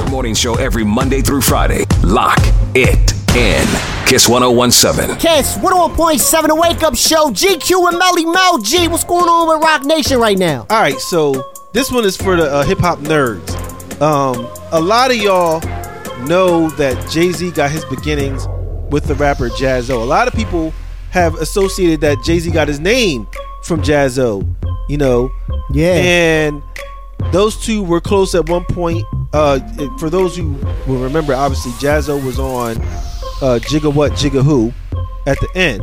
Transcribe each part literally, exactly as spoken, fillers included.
Your morning show every Monday through Friday. Lock it in. Kiss ten seventeen. Kiss one oh one point seven, the Wake Up Show. G Q and Melly Mel. G, what's going on with Rock Nation right now? All right, so this one is for the uh, hip hop nerds. Um, a lot of y'all know that Jay-Z got his beginnings with the rapper Jaz-O. A lot of people have associated that Jay-Z got his name from Jaz-O, you know. Yeah. And those two were close at one point. Uh, for those who will remember, obviously, Jaz-O was on uh, Jigga What, Jigga Who at the end.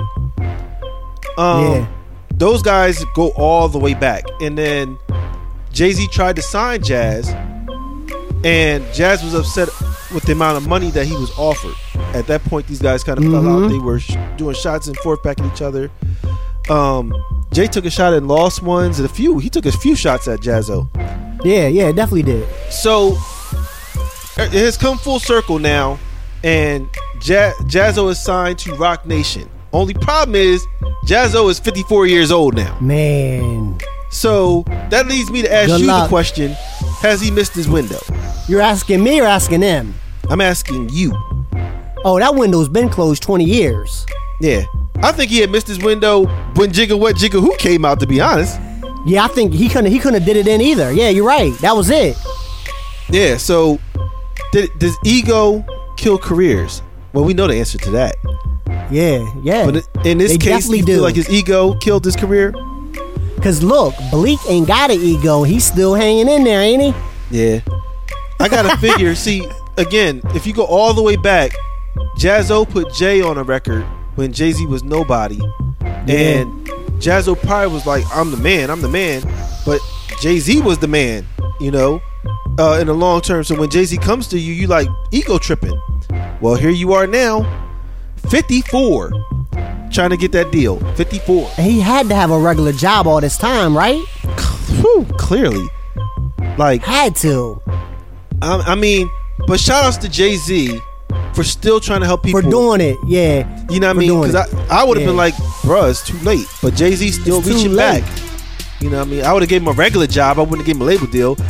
Um, Yeah. Those guys go all the way back. And then Jay-Z tried to sign Jaz, and Jaz was upset with the amount of money that he was offered. At that point, these guys kind of Mm-hmm. fell out. They were sh- doing shots and forth back at each other. Um, Jay took a shot and lost ones, and a few. He took a few shots at Jaz-O. Yeah, yeah, definitely did. So it has come full circle now, and Ja- Jaz-O is signed to Rock Nation. Only problem is Jaz-O is fifty-four years old now. Man. So that leads me to ask Good you luck. the question: has he missed his window? You're asking me or asking them? I'm asking you. Oh, that window's been closed twenty years. Yeah, I think he had missed his window when Jigga What Jigga Who came out. To be honest, Yeah, I think he couldn't he couldn't have did it then either. Yeah, you're right. That was it. yeah. So did, does ego kill careers? Well, we know the answer to that. Yeah, yeah. But in this They case, definitely you feel do. like his ego killed his career. Cause look, Bleak ain't got an ego. He's still hanging in there, ain't he? Yeah. I gotta figure, see, again, if you go all the way back, Jaz-O put Jay on a record when Jay-Z was nobody. And Jaz-O probably was like, I'm the man, I'm the man. But Jay-Z was the man, you know, uh, in the long term. So when Jay-Z comes to you, you like ego tripping. Well, here you are now, fifty-four, trying to get that deal. fifty-four. And he had to have a regular job all this time, right? Whew, clearly. Like, Had to. I, I mean, but shout outs to Jay-Z for still trying to help people. For doing it, yeah. You know what I For mean? doing Because it. I, I would have Yeah. been like, bruh, it's too late. But Jay-Z still It's too reaching late. back. You know what I mean? I would have gave him a regular job. I wouldn't have gave him a label deal.